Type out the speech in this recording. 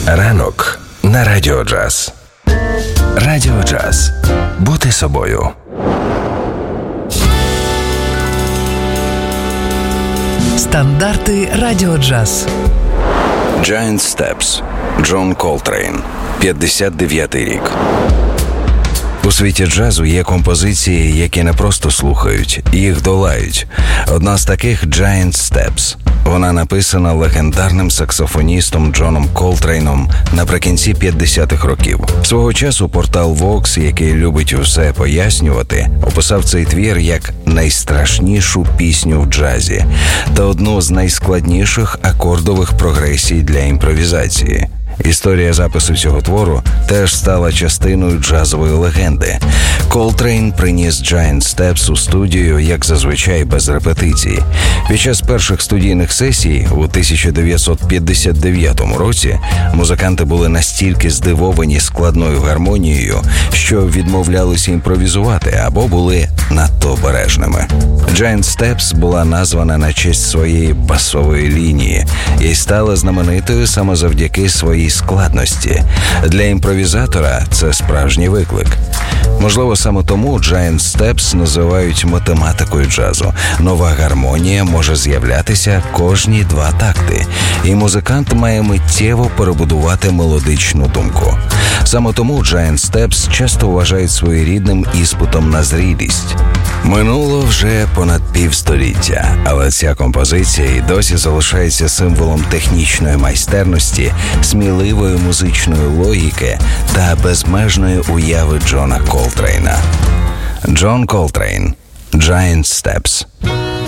Ранок на Радіо Джаз. Радіо Джаз. Бути собою. Стандарти Радіо Джаз. Giant Steps. Джон Колтрейн. 59-й рік. У світі джазу є композиції, які не просто слухають, їх долають. Одна з таких – Giant Steps. Вона написана легендарним саксофоністом Джоном Колтрейном наприкінці 50-х років. Свого часу портал Vox, який любить усе пояснювати, описав цей твір як найстрашнішу пісню в джазі та одну з найскладніших акордових прогресій для імпровізації. Історія запису цього твору теж стала частиною джазової легенди. Колтрейн приніс Giant Steps у студію, як зазвичай, без репетицій. Під час перших студійних сесій у 1959 році музиканти були настільки здивовані складною гармонією, що відмовлялися імпровізувати або були надто обережними. Giant Steps була названа на честь своєї басової лінії і стала знаменитою саме завдяки своїй складності. Для імпровізатора це справжній виклик. Можливо, саме тому Giant Steps називають математикою джазу. Нова гармонія може з'являтися кожні 2 такти, і музикант має миттєво перебудувати мелодичну думку. Саме тому Giant Steps часто вважають своєрідним іспитом на зрілість. Минуло вже понад півстоліття, але ця композиція і досі залишається символом технічної майстерності, сміливої музичної логіки та безмежної уяви Джона Колтрейна. Джон Колтрейн. Giant Steps.